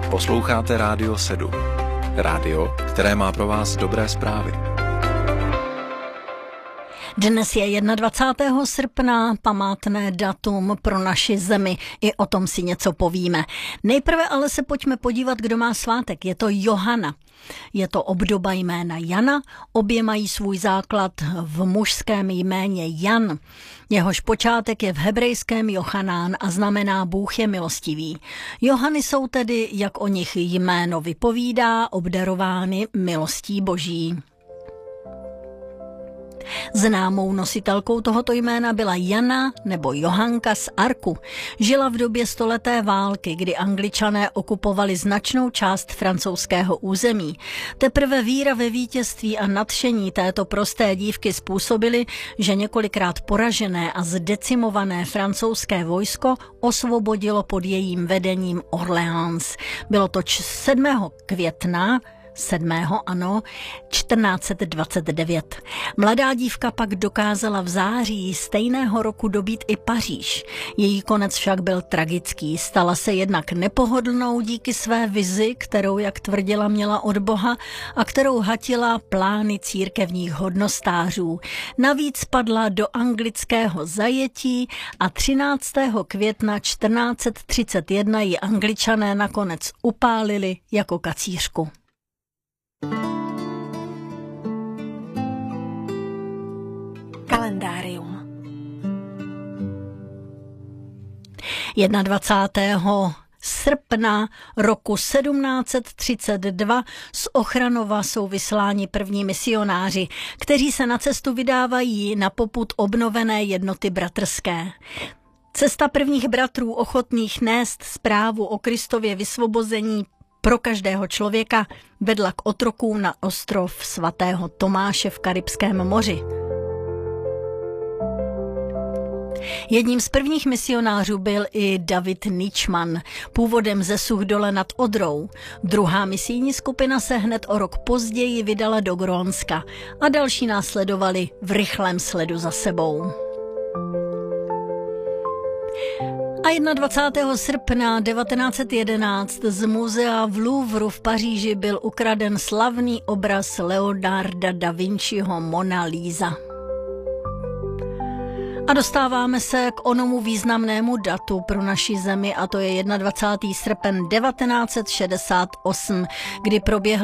Posloucháte Rádio 7. Rádio, které má pro vás dobré zprávy. Dnes je 21. srpna, památné datum pro naši zemi. I o tom si něco povíme. Nejprve ale se pojďme podívat, kdo má svátek. Je to Johana. Je to obdoba jména Jana. Obě mají svůj základ v mužském jméně Jan. Jehož počátek je v hebrejském Jochanán a znamená Bůh je milostivý. Johany jsou tedy, jak o nich jméno vypovídá, obdarovány milostí Boží. Známou nositelkou tohoto jména byla Jana nebo Johanka z Arku. Žila v době stoleté války, kdy Angličané okupovali značnou část francouzského území. Teprve víra ve vítězství a nadšení této prosté dívky způsobily, že několikrát poražené a zdecimované francouzské vojsko osvobodilo pod jejím vedením Orléans. Bylo to 7. května 1429. Mladá dívka pak dokázala v září stejného roku dobít i Paříž. Její konec však byl tragický. Stala se jednak nepohodlnou díky své vizi, kterou, jak tvrdila, měla od Boha a kterou hatila plány církevních hodnostářů. Navíc padla do anglického zajetí a 13. května 1431 ji Angličané nakonec upálili jako kacířku. Kalendárium. 21. srpna roku 1732 z Ochranova jsou vysláni první misionáři, kteří se na cestu vydávají na popud obnovené jednoty bratrské. Cesta prvních bratrů ochotných nést zprávu o Kristově vysvobození pro každého člověka vedla k otrokům na ostrov svatého Tomáše v Karibském moři. Jedním z prvních misionářů byl i David Ničman, původem ze Suchdole nad Odrou. Druhá misijní skupina se hned o rok později vydala do Grónska a další následovali v rychlém sledu za sebou. A 21. srpna 1911 z muzea v Louvru v Paříži byl ukraden slavný obraz Leonarda da Vinciho Mona Lisa. A dostáváme se k onomu významnému datu pro naši zemi, a to je 21. srpen 1968, kdy proběhl